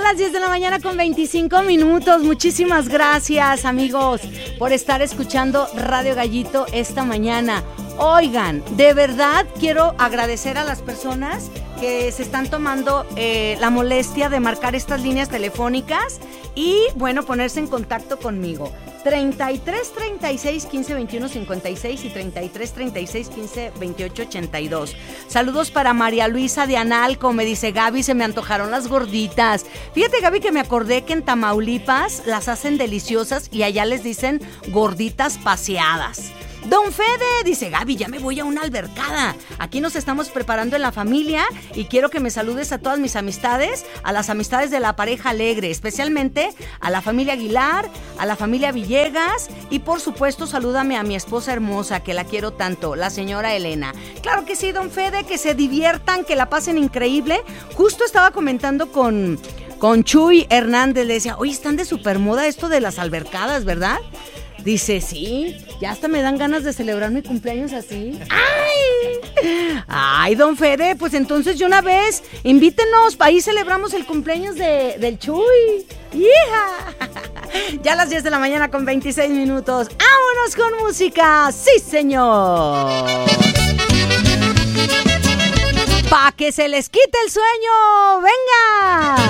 Ya las 10 de la mañana con 25 minutos. Muchísimas gracias, amigos, por estar escuchando Radio Gallito esta mañana. Oigan, de verdad quiero agradecer a las personas que se están tomando la molestia de marcar estas líneas telefónicas y, bueno, ponerse en contacto conmigo. 33 36 15 21 56 y 33 36 15 28 82. Saludos para María Luisa de Analco. Me dice: Gaby, se me antojaron las gorditas. Fíjate, Gaby, que me acordé que en Tamaulipas las hacen deliciosas y allá les dicen gorditas paseadas. Don Fede dice: Gaby, ya me voy a una albercada. Aquí nos estamos preparando en la familia y quiero que me saludes a todas mis amistades, a las amistades de la pareja alegre, especialmente a la familia Aguilar, a la familia Villegas y por supuesto salúdame a mi esposa hermosa, que la quiero tanto, la señora Elena. Claro que sí, don Fede, que se diviertan, que la pasen increíble. Justo estaba comentando con Chuy Hernández, le decía: oye, están de supermoda esto de las albercadas, ¿verdad? Dice: sí, ya hasta me dan ganas de celebrar mi cumpleaños así. ¡Ay, don Fede! Pues entonces de una vez, invítenos, ahí celebramos el cumpleaños del Chuy. ¡Hija! Ya a las 10 de la mañana con 26 minutos. ¡Vámonos con música! ¡Sí, señor! ¡Pa' que se les quite el sueño! ¡Venga!